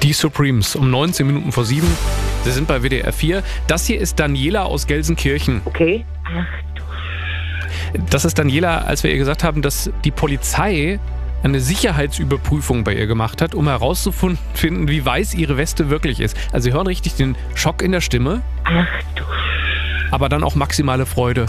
Die Supremes um 19 Minuten vor 7. Sie sind bei WDR 4. Das hier ist Daniela aus Gelsenkirchen. Okay. Ach du. Das ist Daniela, als wir ihr gesagt haben, dass die Polizei eine Sicherheitsüberprüfung bei ihr gemacht hat, um herauszufinden, wie weiß ihre Weste wirklich ist. Also Sie hören richtig den Schock in der Stimme, Ach du. aber dann auch maximale Freude.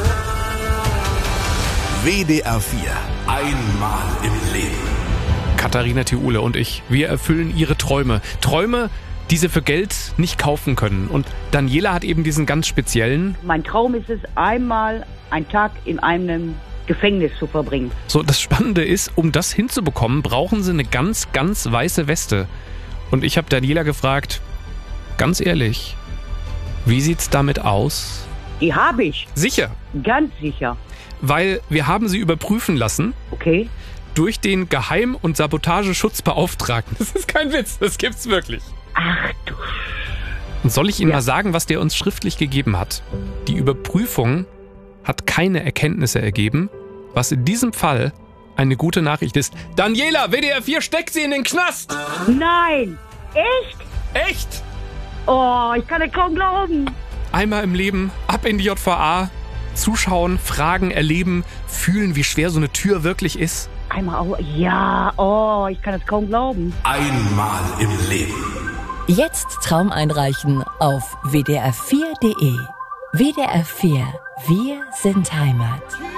WDR 4. Einmal im Leben. Katharina Thiule und ich, wir erfüllen ihre Träume. Träume, die sie für Geld nicht kaufen können. Und Daniela hat eben diesen ganz speziellen. Mein Traum ist es, einmal einen Tag in einem Gefängnis zu verbringen. So, das Spannende ist, um das hinzubekommen, brauchen sie eine ganz, ganz weiße Weste. Und ich habe Daniela gefragt, ganz ehrlich, wie sieht's damit aus? Die habe ich. Sicher, Ganz sicher. weil wir haben sie überprüfen lassen Okay. durch den Geheim- und Sabotageschutzbeauftragten. Das ist kein Witz, das gibt's wirklich. Ach du. Und soll ich Ihnen Ja. mal sagen, was der uns schriftlich gegeben hat? Die Überprüfung hat keine Erkenntnisse ergeben, was in diesem Fall eine gute Nachricht ist. Daniela, WDR 4 steckt sie in den Knast! Nein. Echt? Echt? Oh, ich kann es kaum glauben. Einmal im Leben, ab in die JVA, zuschauen, fragen, erleben, fühlen, wie schwer so eine Tür wirklich ist. Einmal auch. Ja, oh, ich kann es kaum glauben. Einmal im Leben. Jetzt Traum einreichen auf wdr4.de. WDR 4. Wir sind Heimat.